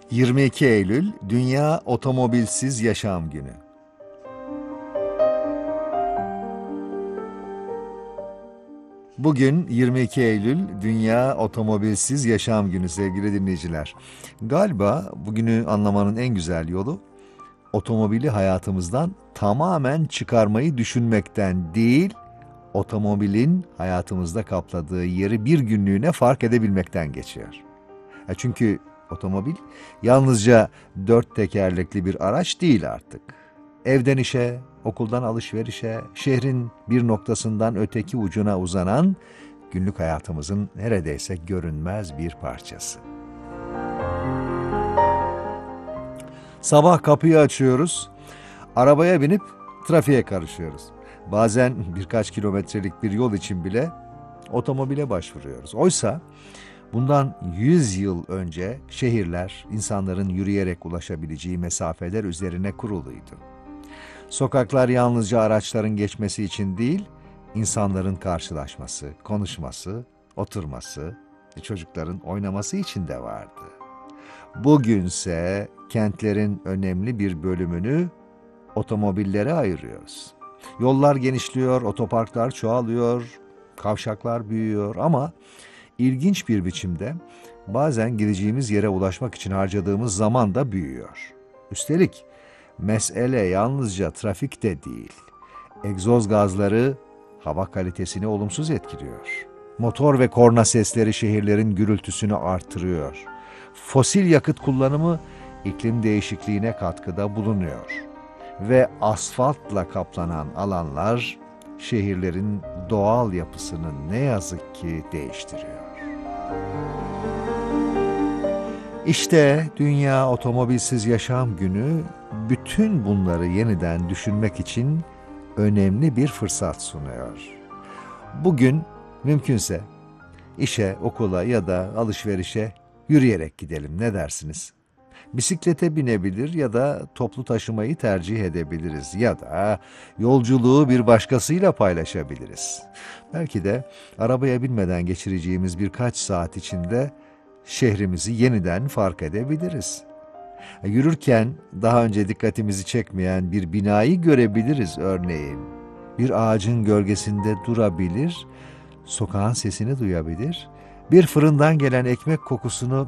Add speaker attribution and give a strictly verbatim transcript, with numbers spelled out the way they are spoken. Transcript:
Speaker 1: yirmi iki Eylül Dünya Otomobilsiz Yaşam Günü. Bugün yirmi iki Eylül Dünya Otomobilsiz Yaşam Günü sevgili dinleyiciler. Galiba bugünü anlamanın en güzel yolu otomobili hayatımızdan tamamen çıkarmayı düşünmekten değil, otomobilin hayatımızda kapladığı yeri bir günlüğüne fark edebilmekten geçiyor. E çünkü otomobil yalnızca dört tekerlekli bir araç değil artık. Evden işe, okuldan alışverişe, şehrin bir noktasından öteki ucuna uzanan günlük hayatımızın neredeyse görünmez bir parçası. Sabah kapıyı açıyoruz, arabaya binip trafiğe karışıyoruz. Bazen birkaç kilometrelik bir yol için bile otomobile başvuruyoruz. Oysa bundan yüz yıl önce şehirler insanların yürüyerek ulaşabileceği mesafeler üzerine kuruluydu. Sokaklar yalnızca araçların geçmesi için değil, insanların karşılaşması, konuşması, oturması, çocukların oynaması için de vardı. Bugünse kentlerin önemli bir bölümünü otomobillere ayırıyoruz. Yollar genişliyor, otoparklar çoğalıyor, kavşaklar büyüyor ama İlginç bir biçimde bazen gideceğimiz yere ulaşmak için harcadığımız zaman da büyüyor. Üstelik mesele yalnızca trafik de değil. Egzoz gazları hava kalitesini olumsuz etkiliyor. Motor ve korna sesleri şehirlerin gürültüsünü artırıyor. Fosil yakıt kullanımı iklim değişikliğine katkıda bulunuyor. Ve asfaltla kaplanan alanlar şehirlerin doğal yapısını ne yazık ki değiştiriyor. İşte Dünya Otomobilsiz Yaşam Günü bütün bunları yeniden düşünmek için önemli bir fırsat sunuyor. Bugün mümkünse işe, okula ya da alışverişe yürüyerek gidelim, ne dersiniz? Bisiklete binebilir ya da toplu taşımayı tercih edebiliriz ya da yolculuğu bir başkasıyla paylaşabiliriz. Belki de arabaya binmeden geçireceğimiz birkaç saat içinde şehrimizi yeniden fark edebiliriz. Yürürken daha önce dikkatimizi çekmeyen bir binayı görebiliriz örneğin. Bir ağacın gölgesinde durabilir, sokağın sesini duyabilir, bir fırından gelen ekmek kokusunu